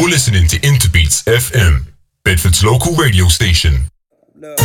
You're listening to Interbeats FM, Bedford's local radio station.